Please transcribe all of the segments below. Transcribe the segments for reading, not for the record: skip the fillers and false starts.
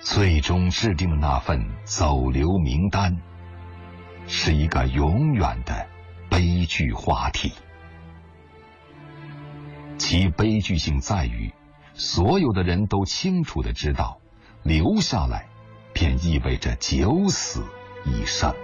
最终制定的那份走留名单，是一个永远的悲剧话题。其悲剧性在于，所有的人都清楚地知道，留下来便意味着九死一生。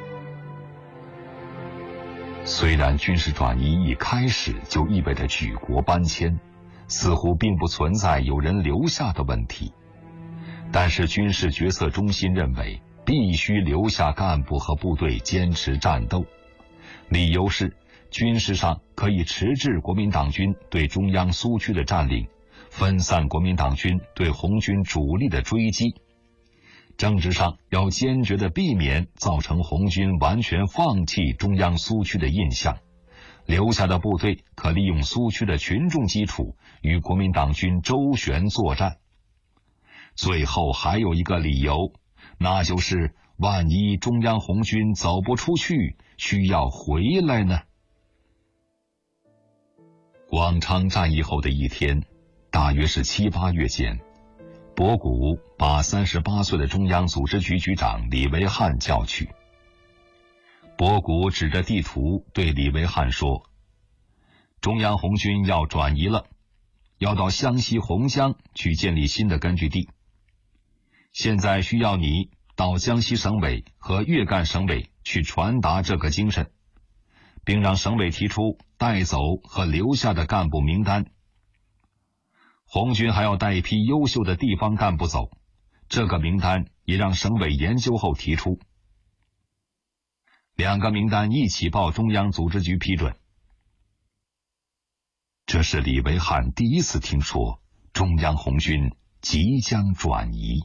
虽然军事转移一开始就意味着举国搬迁，似乎并不存在有人留下的问题，但是军事决策中心认为必须留下干部和部队坚持战斗，理由是军事上可以迟滞国民党军对中央苏区的占领，分散国民党军对红军主力的追击；政治上要坚决地避免造成红军完全放弃中央苏区的印象，留下的部队可利用苏区的群众基础与国民党军周旋作战。最后还有一个理由，那就是万一中央红军走不出去，需要回来呢？广昌战役后的一天，大约是7、8月间，博古把38岁的中央组织局局长李维汉叫去。博古指着地图对李维汉说：“中央红军要转移了，要到湘西洪江去建立新的根据地。现在需要你到江西省委和粤赣省委去传达这个精神，并让省委提出带走和留下的干部名单。红军还要带一批优秀的地方干部走，这个名单也让省委研究后提出。2个名单一起报中央组织局批准。”这是李维汉第一次听说中央红军即将转移。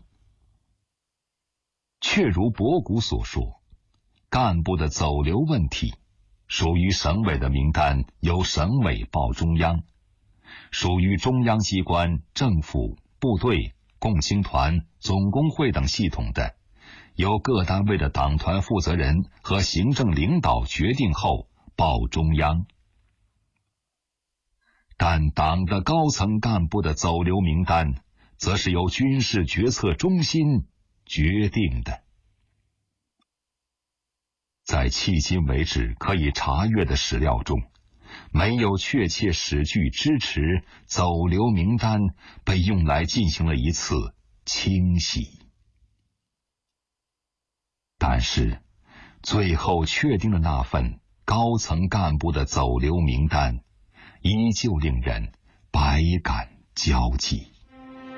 确如博古所说，干部的走留问题属于省委的名单由省委报中央，属于中央机关、政府、部队、共青团、总工会等系统的，由各单位的党团负责人和行政领导决定后报中央。但党的高层干部的走留名单，则是由军事决策中心决定的。在迄今为止可以查阅的史料中，没有确切史据支持走留名单被用来进行了一次清洗。但是，最后确定的那份高层干部的走留名单，依旧令人百感交集。